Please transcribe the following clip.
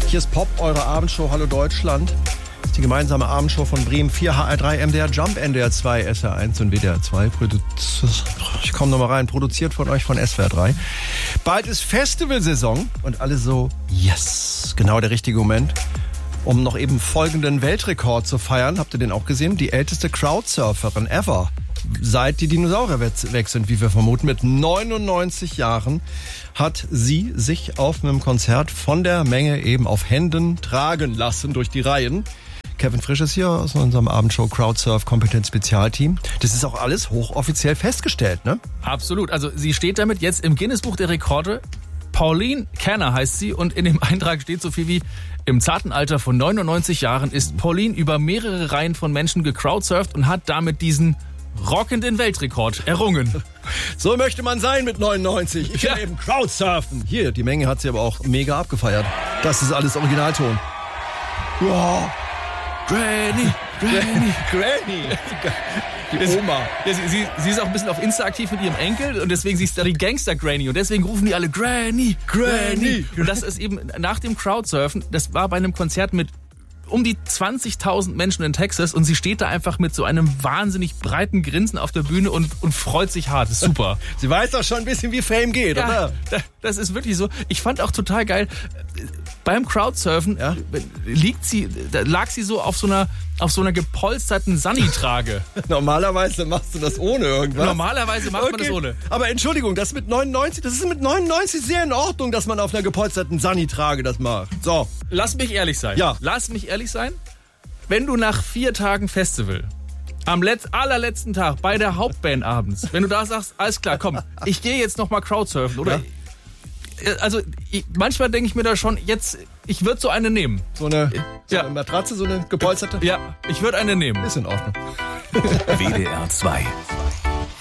Hier ist Pop, eure Abendshow Hallo Deutschland. Das ist die gemeinsame Abendshow von Bremen 4, HR3, MDR Jump, NDR 2, SR1 und WDR 2. Ich komme nochmal rein. Produziert von euch von SWR 3. Bald ist Festivalsaison und alle so, yes, genau der richtige Moment, um noch eben folgenden Weltrekord zu feiern. Habt ihr den auch gesehen? Die älteste Crowdsurferin ever. Seit die Dinosaurier weg sind, wie wir vermuten. Mit 99 Jahren hat sie sich auf einem Konzert von der Menge eben auf Händen tragen lassen durch die Reihen. Kevin Frisch ist hier aus unserem Abendshow Crowdsurf Kompetenz Spezialteam. Das ist auch alles hochoffiziell festgestellt, ne? Absolut. Also sie steht damit jetzt im Guinness-Buch der Rekorde. Pauline Canner heißt sie und in dem Eintrag steht so viel wie: Im zarten Alter von 99 Jahren ist Pauline über mehrere Reihen von Menschen gecrowdsurft und hat damit diesen rockenden Weltrekord errungen. So möchte man sein mit 99. Ich will eben Crowdsurfen. Hier, die Menge hat sie aber auch mega abgefeiert. Das ist alles Originalton. Wow. Granny. Die Oma. Ja, sie ist auch ein bisschen auf Insta aktiv mit ihrem Enkel und deswegen sie ist da die Gangster-Granny und deswegen rufen die alle Granny. Und das ist eben nach dem Crowdsurfen, das war bei einem Konzert mit um die 20.000 Menschen in Texas und sie steht da einfach mit so einem wahnsinnig breiten Grinsen auf der Bühne und freut sich hart. Das ist super. Sie weiß doch schon ein bisschen, wie Fame geht, oder? Das ist wirklich so. Ich fand auch total geil, beim Crowdsurfen lag sie so auf so einer gepolsterten Sunny-Trage. Normalerweise machst du das ohne irgendwas. Normalerweise macht man das ohne. Aber Entschuldigung, das ist mit 99 sehr in Ordnung, dass man auf einer gepolsterten Sunny-Trage das macht. So. Lass mich ehrlich sein. Ja. Lass mich ehrlich sein. Wenn du nach 4 Tagen Festival, am allerletzten Tag, bei der Hauptband abends, wenn du da sagst, alles klar, komm, ich gehe jetzt nochmal Crowdsurfen, oder? Ja. Also, manchmal denke ich mir da schon, jetzt, ich würde so eine nehmen. So eine Matratze, so eine gepolsterte? Ja, ich würde eine nehmen. Ist in Ordnung. WDR 2